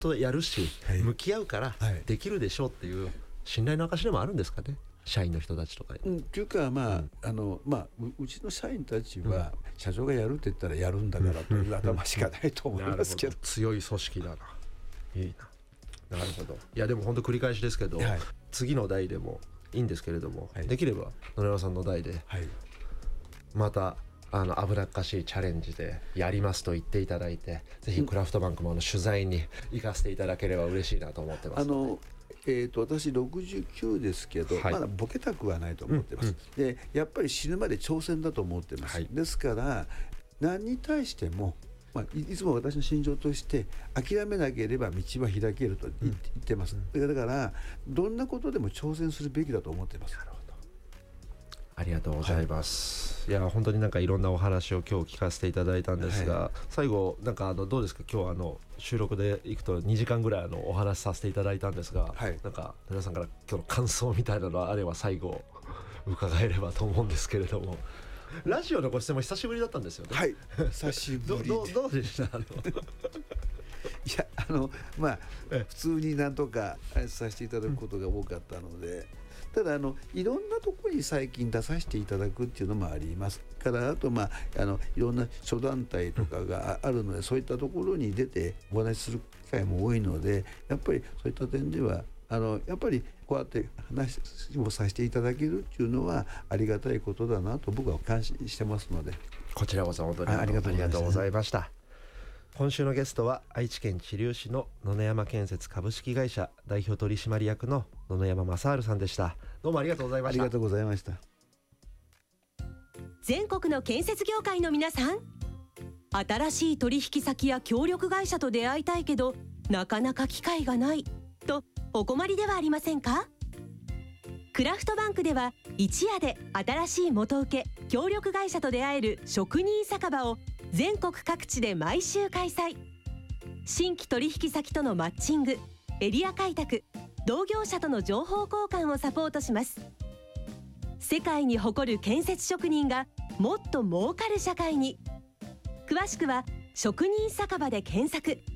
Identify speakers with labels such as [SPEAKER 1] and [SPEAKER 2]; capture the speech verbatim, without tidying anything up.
[SPEAKER 1] とやるし、
[SPEAKER 2] はい、
[SPEAKER 1] 向き合うからできるでしょうっていう信頼の証でもあるんですかね、社員の人たちとか。
[SPEAKER 2] うん、というか、まあうんあのまあ、う, うちの社員たちは、うん、社長がやるって言ったらやるんだからという頭しかないと思いますけど、うんうん、
[SPEAKER 1] 強い組織だな。いいな。なるほど。いやでも本当繰り返しですけど、はい、次の代でもいいんですけれども、はい、できれば野々山さんの代で、はい、またあの危なっかしいチャレンジでやりますと言っていただいて、ぜひクラフトバンクもあの取材に行かせていただければ嬉しいなと思ってます。あの
[SPEAKER 2] えー、と私ろくじゅうきゅうですけど、はい、まだボケたくはないと思ってます、うんうん、でやっぱり死ぬまで挑戦だと思ってます、はい、ですから何に対しても、まあ、い, いつも私の心情として諦めなければ道は開けると言ってます、うん、だからどんなことでも挑戦するべきだと思っています。
[SPEAKER 1] なるほど、ありがとうございます、はい、いや本当になんかいろんなお話を今日聞かせていただいたんですが、はい、最後なんかあのどうですか、今日あの収録でいくとにじかんぐらいあのお話しさせていただいたんですが、はい、なんか皆さんから今日の感想みたいなのはあれば最後伺えればと思うんですけれども。ラジオのご出演も久しぶりだったんですよね。
[SPEAKER 2] はい、久しぶりで
[SPEAKER 1] ど, ど, どうでしたあのい
[SPEAKER 2] やあのまあ普通になんとかさせていただくことが多かったので、ただあのいろんなところに最近出させていただくっていうのもありますから、あとまああのいろんな諸団体とかがあるので、そういったところに出てお話しする機会も多いので、やっぱりそういった点ではあのやっぱりこうやって話をさせていただけるっていうのはありがたいことだなと僕は感心してますので、
[SPEAKER 1] こちらこそ本当にありがとうございました。今週のゲストは愛知県知立市の野々山建設株式会社代表取締役の野々山正治さんでした。どうもありがとうございました。
[SPEAKER 2] ありがとうございました。
[SPEAKER 3] 全国の建設業界の皆さん、新しい取引先や協力会社と出会いたいけどなかなか機会がないとお困りではありませんか。クラフトバンクでは一夜で新しい元請け協力会社と出会える職人酒場を全国各地で毎週開催。新規取引先とのマッチング、エリア開拓、同業者との情報交換をサポートします。世界に誇る建設職人がもっと儲かる社会に。詳しくは職人酒場で検索。